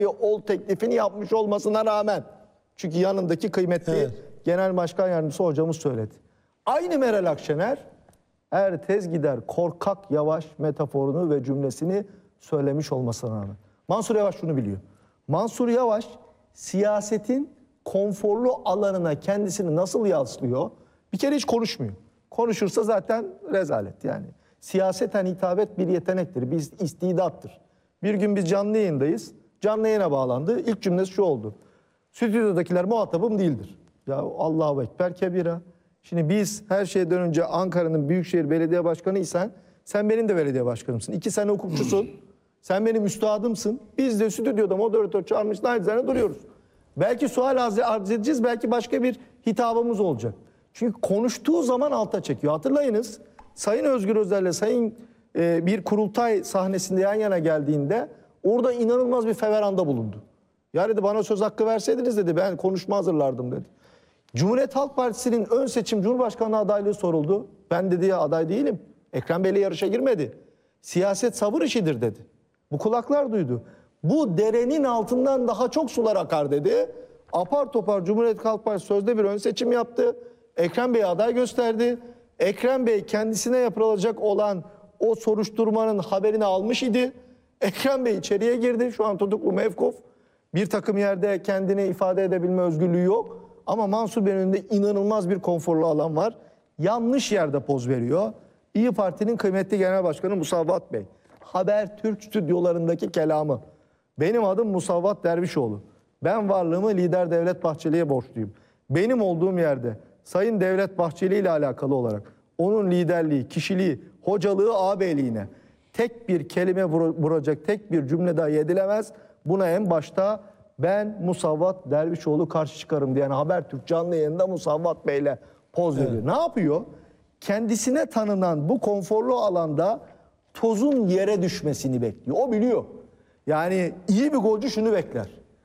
ol teklifini yapmış olmasına rağmen. Çünkü yanındaki kıymetli Genel Başkan Yardımcısı hocamız söyledi. Aynı Meral Akşener er tez gider korkak yavaş metaforunu ve cümlesini söylemiş olmasına rağmen. Mansur Yavaş şunu biliyor. Mansur Yavaş siyasetin konforlu alanına kendisini nasıl yaslıyor? Bir kere hiç konuşmuyor. Konuşursa zaten rezalet yani. Siyaseten hitabet bir yetenektir, bir istidattır. Bir gün biz canlı yayındayız. Canlı yayına bağlandı. İlk cümlesi şu oldu. Stüdyodakiler muhatabım değildir. Ya Allahu Ekber kebira. Şimdi biz her şeyden önce Ankara'nın Büyükşehir Belediye Başkanıysan sen benim de belediye başkanımsın. 2 sene hukukçusun. Sen benim üstadımsın. Biz de stüdyoda moderatör çağırmışlar aynı zamanda duruyoruz. Belki sual arz edeceğiz, belki başka bir hitabımız olacak. Çünkü konuştuğu zaman alta çekiyor. Hatırlayınız, Sayın Özgür Özel'le Sayın bir kurultay sahnesinde yan yana geldiğinde orada inanılmaz bir feveranda bulundu. Ya dedi bana söz hakkı verseydiniz dedi ben konuşma hazırlardım dedi. Cumhuriyet Halk Partisi'nin ön seçim Cumhurbaşkanlığı adaylığı soruldu. Ben dedi ya aday değilim. Ekrem Bey'le yarışa girmedi. Siyaset sabır işidir dedi. Bu kulaklar duydu. Bu derenin altından daha çok sular akar dedi. Apar topar Cumhuriyet Halk Partisi sözde bir ön seçim yaptı. Ekrem Bey'e aday gösterdi. Ekrem Bey kendisine yapılacak olan o soruşturmanın haberini almış idi. Ekrem Bey içeriye girdi. Şu an tutuklu mevkuf. Bir takım yerde kendini ifade edebilme özgürlüğü yok. Ama Mansur Bey'in önünde inanılmaz bir konforlu alan var. Yanlış yerde poz veriyor. İYİ Parti'nin kıymetli Genel Başkanı Musavvat Bey. Habertürk stüdyolarındaki kelamı. Benim adım Musavvat Dervişoğlu. Ben varlığımı lider Devlet Bahçeli'ye borçluyum. Benim olduğum yerde Sayın Devlet Bahçeli ile alakalı olarak onun liderliği, kişiliği, hocalığı, ağabeyliğine tek bir kelime vuracak tek bir cümle dahi edilemez. Buna en başta ben Musavvat Dervişoğlu karşı çıkarım diyen Habertürk canlı yayında Musavvat Bey'le poz veriyor. Ne yapıyor? Kendisine tanınan bu konforlu alanda tozun yere düşmesini bekliyor. O biliyor. Yani iyi bir golcü şunu bekler.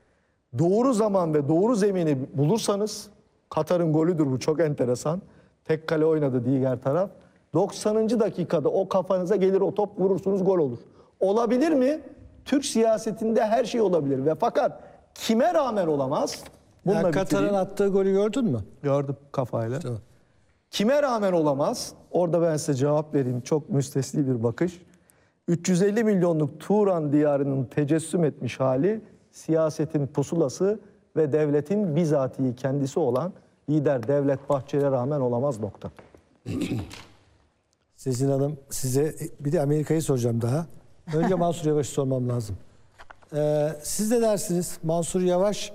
Doğru zaman ve doğru zemini bulursanız, Katar'ın golüdür bu çok enteresan. Tek kale oynadı diğer taraf. 90. dakikada o kafanıza gelir o top vurursunuz gol olur. Olabilir mi? Türk siyasetinde her şey olabilir ve fakat kime rağmen olamaz? Yani Katar'ın attığı golü gördün mü? Gördüm kafayla. Tamam. Kime rağmen olamaz? Orada ben size cevap vereyim. Çok müstesni bir bakış. 350 milyonluk Turan diyarının tecessüm etmiş hali siyasetin pusulası ve devletin bizatihi kendisi olan lider Devlet Bahçeli'ye rağmen olamaz nokta. Sezin Hanım size bir de Amerika'yı soracağım daha. Önce Mansur Yavaş'ı sormam lazım. Siz de dersiniz Mansur Yavaş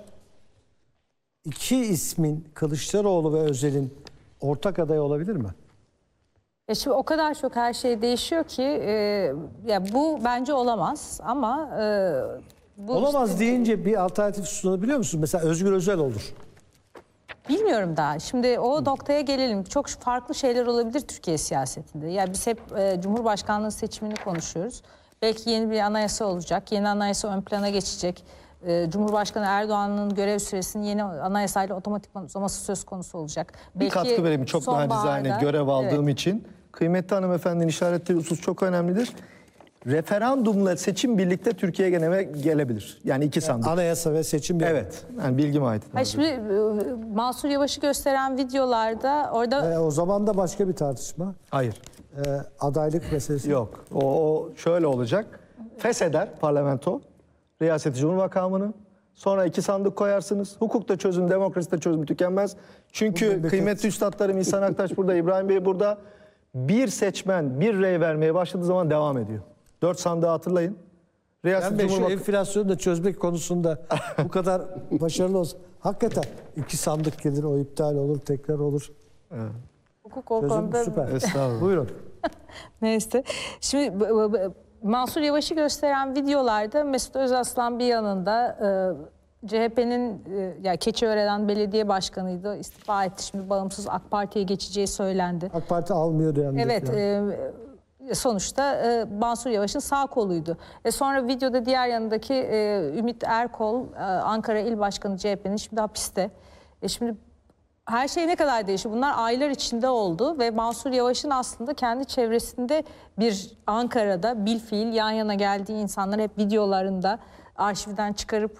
iki ismin Kılıçdaroğlu ve Özel'in ortak adayı olabilir mi? Şimdi o kadar çok her şey değişiyor ki ya bu bence olamaz ama bu olamaz işte, deyince bir alternatif sunabiliyor musun? Mesela Özgür Özel olur. bilmiyorum daha. Şimdi o noktaya gelelim. Çok farklı şeyler olabilir Türkiye siyasetinde. Ya biz hep Cumhurbaşkanlığı seçimini konuşuyoruz. Belki yeni bir anayasa olacak. Yeni anayasa ön plana geçecek. Cumhurbaşkanı Erdoğan'ın görev süresinin yeni anayasayla otomatikman uzaması söz konusu olacak. Bir katkı vereyim çok nacizane görev aldığım için. Kıymetli hanımefendinin işaret ettiği husus çok önemlidir. Referandumla seçim birlikte Türkiye geneme gelebilir. Yani iki sandık. Anayasa ve seçim bir. Evet. Yani bilgim ait. Şimdi Mansur Yavaş'ı gösteren videolarda orada... O zaman da başka bir tartışma. Hayır. Adaylık meselesi. Yok. O şöyle olacak. Fesheder parlamento. Riyaseti Cumhurbaşkanlığını. Sonra iki sandık koyarsınız. Hukukta çözüm, demokraside çözüm tükenmez. Çünkü kıymetli üstadlarım İhsan Aktaş burada, İbrahim Bey burada. Bir seçmen bir rey vermeye başladığı zaman devam ediyor. 4 sandığı hatırlayın. Ben şu enflasyonu da çözmek konusunda bu kadar başarılı olsun. Hakikaten 2 sandık gelir, o iptal olur, tekrar olur. Evet. Hukuk o konuda... Süper. Estağfurullah. Buyurun. Neyse. Şimdi Mansur Yavaş'ı gösteren videolarda Mesut Özaslan bir yanında CHP'nin ya Keçiören'den belediye başkanıydı. İstifa etti. Şimdi bağımsız AK Parti'ye geçeceği söylendi. AK Parti almıyor yani. Evet. Sonuçta Mansur Yavaş'ın sağ koluydu. Sonra videoda diğer yanındaki Ümit Erkol, Ankara İl Başkanı CHP'nin şimdi hapiste. Şimdi her şey ne kadar değişiyor? Bunlar aylar içinde oldu ve Mansur Yavaş'ın aslında kendi çevresinde bir Ankara'da bilfiil yan yana geldiği insanlar hep videolarında arşivden çıkarıp